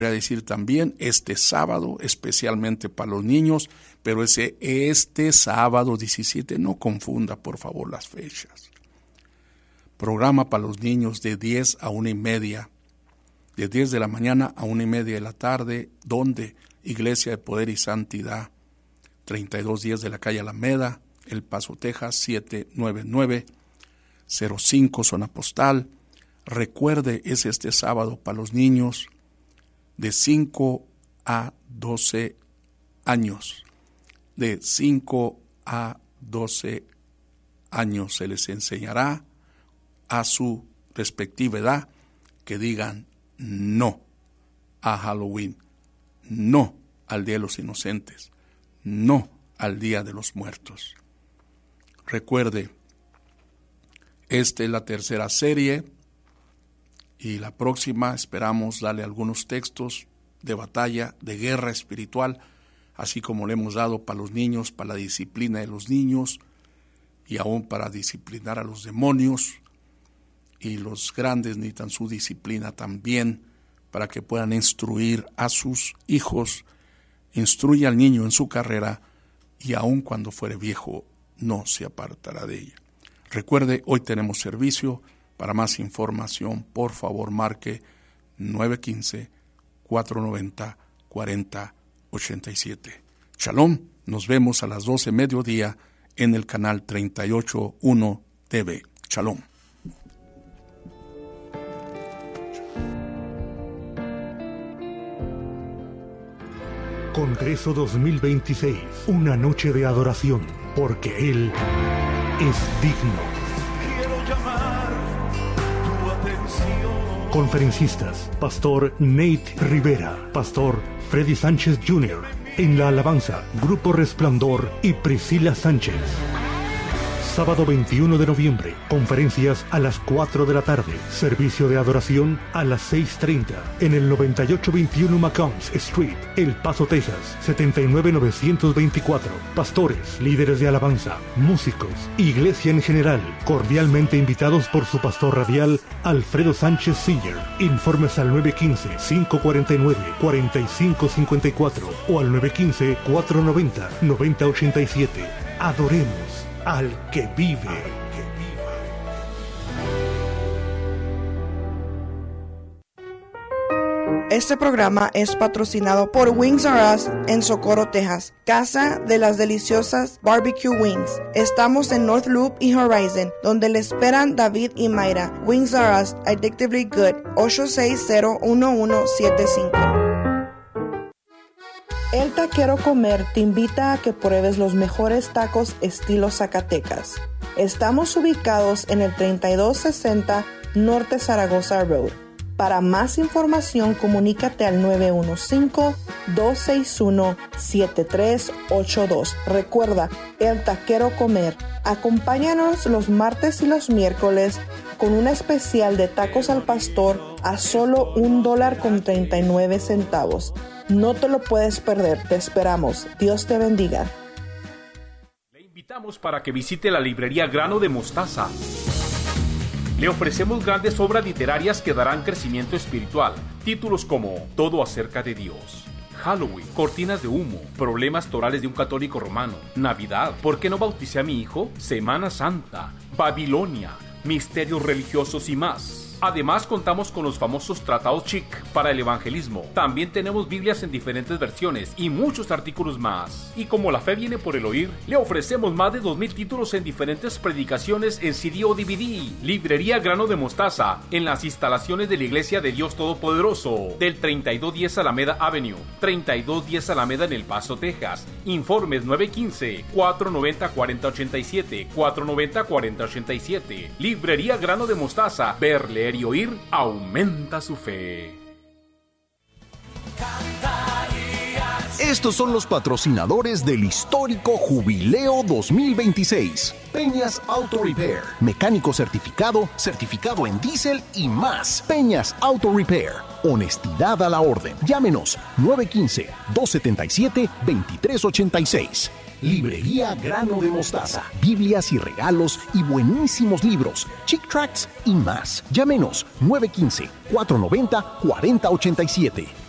Voy a decir también este sábado, especialmente para los niños, pero este sábado 17, no confunda por favor las fechas. Programa para los niños de 10 a 1:30, de 10 de la mañana a 1:30 de la tarde, donde Iglesia de Poder y Santidad, 3210 de la calle Alameda, El Paso, Texas, 79905, zona postal. Recuerde, es este sábado para los niños de 5 a 12 años. De 5 a 12 años se les enseñará a su respectiva edad que digan no a Halloween, no al Día de los Inocentes, no al Día de los Muertos. Recuerde, esta es la tercera serie y la próxima esperamos darle algunos textos de batalla, de guerra espiritual, así como le hemos dado para los niños, para la disciplina de los niños y aún para disciplinar a los demonios. Y los grandes necesitan su disciplina también para que puedan instruir a sus hijos. Instruye al niño en su carrera y aun cuando fuere viejo no se apartará de ella. Recuerde, hoy tenemos servicio. Para más información, por favor, marque 915-490-4087. Shalom, nos vemos a las 12 mediodía en el canal 38.1 TV. Shalom. Congreso 2026, una noche de adoración, porque Él es digno. Conferencistas, Pastor Nate Rivera, Pastor Freddy Sánchez Jr., en la alabanza, Grupo Resplandor y Priscila Sánchez. Sábado 21 de noviembre, conferencias a las 4 de la tarde, servicio de adoración a las 6:30, en el 9821 McCombs Street, El Paso, Texas, 79924. Pastores, líderes de alabanza, músicos, iglesia en general, cordialmente invitados por su pastor radial, Alfredo Sánchez Siller. Informes al 915-549-4554 o al 915-490-9087. Adoremos al que vive. Este programa es patrocinado por Wings R Us en Socorro, Texas, casa de las deliciosas barbecue wings. Estamos en North Loop y Horizon, donde le esperan David y Mayra. Wings R Us, addictively good, 860-1175. El Taquero Comer te invita a que pruebes los mejores tacos estilo Zacatecas. Estamos ubicados en el 3260 Norte Zaragoza Road. Para más información, comunícate al 915-261-7382. Recuerda, El Taquero Comer. Acompáñanos los martes y los miércoles con un especial de tacos al pastor a solo $1.39. No te lo puedes perder, te esperamos. Dios te bendiga. Le invitamos para que visite la librería Grano de Mostaza. Le ofrecemos grandes obras literarias que darán crecimiento espiritual. Títulos como Todo acerca de Dios, Halloween, Cortinas de humo, Problemas torales de un católico romano, Navidad, ¿por qué no bauticé a mi hijo?, Semana Santa, Babilonia, Misterios religiosos y más. Además, contamos con los famosos tratados Chic para el evangelismo. También tenemos Biblias en diferentes versiones y muchos artículos más. Y como la fe viene por el oír, le ofrecemos más de 2,000 títulos en diferentes predicaciones en CD o DVD. Librería Grano de Mostaza, en las instalaciones de la Iglesia de Dios Todopoderoso, del 3210 Alameda Avenue, 3210 Alameda en El Paso, Texas. Informes 915-490-4087, 490-4087. Librería Grano de Mostaza, ver, leer y oír aumenta su fe. Estos son los patrocinadores del histórico Jubileo 2026. Peñas Auto Repair, mecánico certificado, certificado en diésel y más. Peñas Auto Repair, honestidad a la orden. Llámenos 915-277-2386. Librería Grano de Mostaza, Biblias y regalos y buenísimos libros, Chick Tracts y más. Llámenos 915-490-4087.